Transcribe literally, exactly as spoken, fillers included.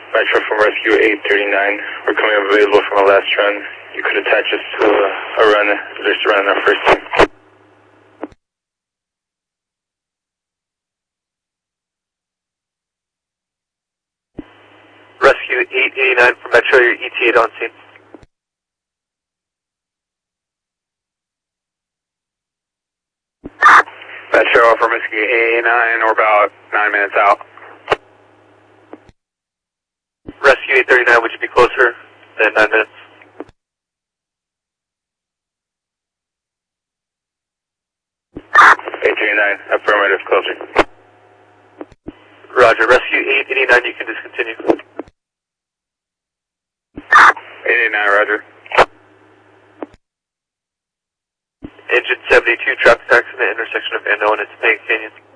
Metro from Rescue eight thirty-nine. We're coming up available from our last run. You could attach us to a, a run, just a run in our first team. Rescue eight eighty-nine from Metro, your E T eight on scene. Metro from Rescue eight eighty-nine, we're about nine minutes out. Rescue eight thirty-nine, would you be closer than nine minutes? eight thirty-nine, affirmative, closer. Roger, Rescue eight eighty-nine, you can discontinue. eight eighty-nine, roger. Engine seventy-two, traffic accident, intersection of Van Noen and Topanga Canyon.